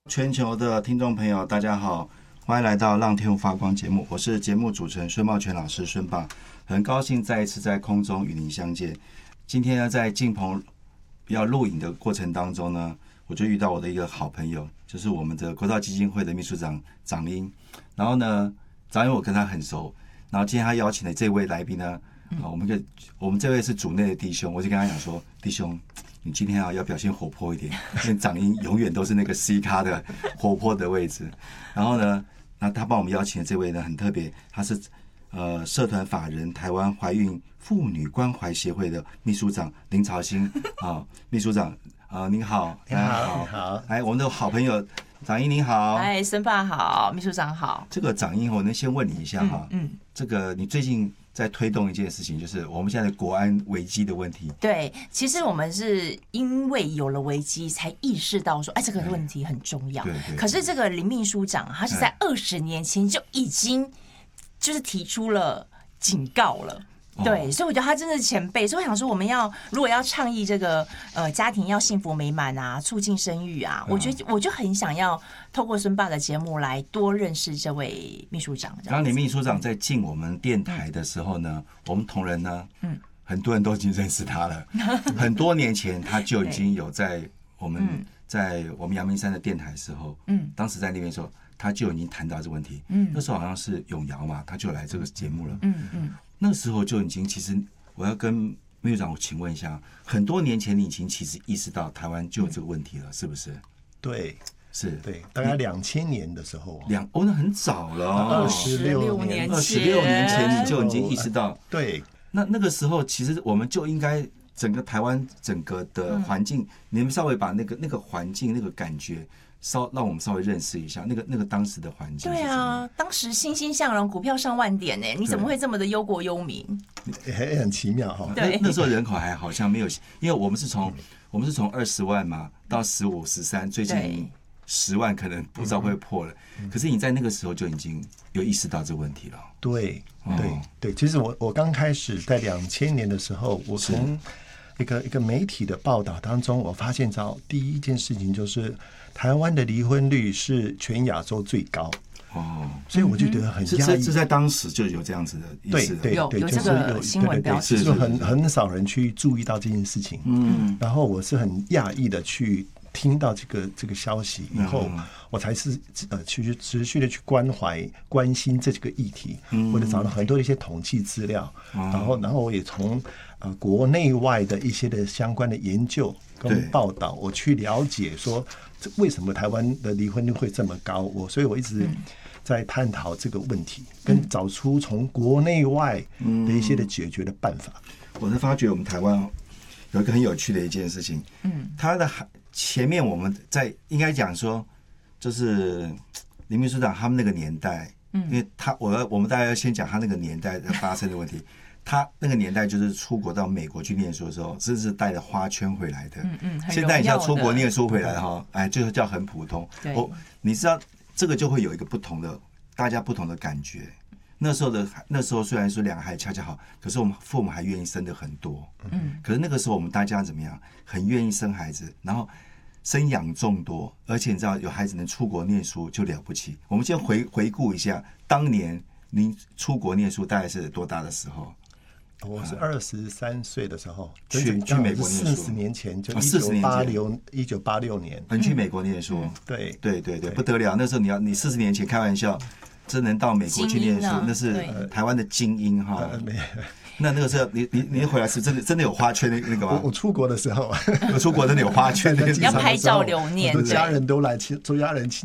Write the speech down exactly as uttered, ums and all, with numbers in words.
全球的听众朋友，大家好，欢迎来到《让天赋发光》节目，我是节目主持人孙茂全老师，孙爸，很高兴再一次在空中与您相见。今天呢，在进棚要录影的过程当中呢，我就遇到我的一个好朋友，就是我们的国道基金会的秘书长长英。然后呢，长英我跟他很熟，然后今天他邀请的这位来宾呢，啊，我们个我们这位是组内的弟兄，我就跟他讲说，弟兄。你今天啊要表现活泼一点，因为长英永远都是那个 C 咖的活泼的位置。然后呢，那他帮我们邀请的这位呢很特别，他是呃社团法人台湾怀孕妇女关怀协会的秘书长林朝兴啊，秘书长啊、呃、您好， 你好，你好， 哎，我们的好朋友长英您好， 哎，森爸好，秘书长好。 这个长英，我能先问你一下哈， 嗯，嗯这个你最近在推动一件事情，就是我们现在的国安危机的问题。 对，其实我们是因为有了危机，才意识到说，哎，这个问题很重要。 对对对可是这个林秘书长，他是在二十年前就已经就是提出了警告了。对，所以我觉得他真的是前辈，所以我想说，我们要如果要倡议这个呃家庭要幸福美满啊，促进生育啊，我觉得我就很想要透过孙爸的节目来多认识这位秘书长。 刚刚林秘书长在进我们电台的时候呢，嗯、我们同仁呢，嗯，很多人都已经认识他了。很多年前他就已经有在我们、嗯、在我们阳明山的电台的时候，嗯，当时在那边的时候，他就已经谈到这个问题。嗯，那时候好像是永尧嘛，他就来这个节目了。嗯嗯。那时候就已经，其实我要跟秘书长，我请问一下，很多年前你已经其实意识到台湾就有这个问题了，是不是？ 对， 是， 对，大概两千年的时候， 两哦，那很早了、哦， 二十六年， 二十六年前你就已经意识到， 对， 那那个时候其实我们就应该整个台湾整个的环境，嗯、你们稍微把那个那个环境那个感觉。稍让我们稍微认识一下那个那个当时的环境。 对啊，当时欣欣向荣，股票上万点呢，你怎么会这么的忧国忧民？ 也很奇妙哈。 那那时候人口还好像没有，因为我们是从我们是从二十万嘛到十五、十三，最近十万可能不知道会破了。可是你在那个时候就已经有意识到这个问题了。 对对对，其实我我刚开始在两千年的时候，我从一个一个媒体的报道当中，我发现到第一件事情就是台湾的离婚率是全亚洲最高哦，所以我就觉得很压抑。 这在当时就有这样子的意思， 对对对， 有这个新闻标题， 就是很很少人去注意到这件事情。嗯，然后我是很讶异的去听到这个这个消息以后，我才是呃去持续的去关怀关心这几个议题，或者找到很多的一些统计资料，然后然后我也从呃国内外的一些的相关的研究跟报道，我去了解说为什么台湾的离婚率会这么高。我所以我一直在探讨这个问题，跟找出从国内外的一些的解决的办法。 我是发觉我们台湾有一个很有趣的一件事情，嗯，它的前面我们在应该讲说，就是林秘书长他们那个年代，嗯，因为他我要我们大家要先讲他那个年代发生的问题。他那个年代就是出国到美国去念书的时候，真是带着花圈回来的。嗯嗯，现在你要出国念书回来哈，哎，就是叫很普通。我你知道这个就会有一个不同的，大家不同的感觉。那时候的那时候虽然说两个孩子恰恰好，可是我们父母还愿意生的很多。嗯，可是那个时候我们大家怎么样，很愿意生孩子，然后生养众多，而且你知道有孩子能出国念书就了不起。我们先回回顾一下，当年您出国念书大概是多大的时候？ 我是二十三岁的时候去去美国念书， 四十年前就一九八六一九八六年， 你去美国念书， 对对对对，不得了！那时候你要你四十年前开玩笑，真能到美国去念书，那是台湾的精英哈。那那个时候你你你回来是真的真的有花圈的那个吗？ 我我出国的时候， 我出国真的有花圈， 要拍照留念， 家人都来，周家人。